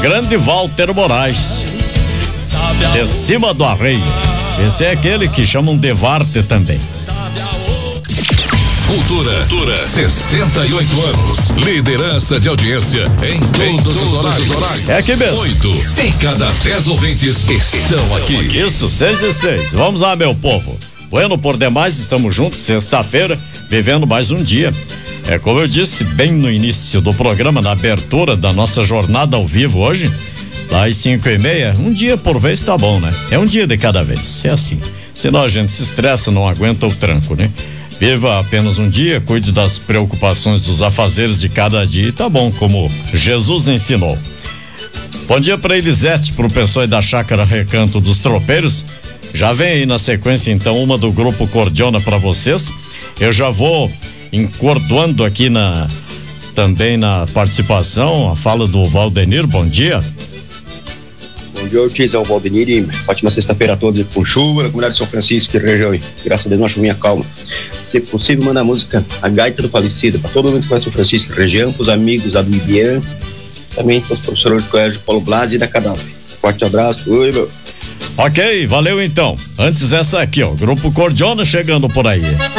grande Walter Moraes, de cima do arreio. Esse é aquele que chamam de Varte também. Cultura, 68 anos. Liderança de audiência em todos os horários. É aqui mesmo. 8 em cada 10 ouvintes estão aqui. Isso, 6 e 6. Vamos lá, meu povo. Bueno, por demais, estamos juntos, sexta-feira, vivendo mais um dia. É como eu disse bem no início do programa, na abertura da nossa jornada ao vivo hoje, lá às 5:30, um dia por vez tá bom, né? É um dia de cada vez, é assim. Senão a gente se estressa, não aguenta o tranco, né? Viva apenas um dia, cuide das preocupações dos afazeres de cada dia e tá bom, como Jesus ensinou. Bom dia para Elisete, pro pessoal aí da Chácara Recanto dos Tropeiros. Já vem aí na sequência então uma do Grupo Cordiona para vocês. Eu já vou encordoando aqui também na participação, a fala do Valdenir. Bom dia. Bom dia, Ortiz, é o Valdenir e ótima sexta-feira a todos com chuva na comunidade de São Francisco e região. Graças a Deus, uma chuvinha calma. Se possível, manda a música A Gaita do Falecido para todo mundo que conhece São Francisco e região, para os amigos da do Ibian, também para os professores do Colégio Paulo Blas e da Cadáver. Forte abraço. Oi, meu. Ok, valeu então. Antes essa aqui, ó, Grupo Cordiona chegando por aí.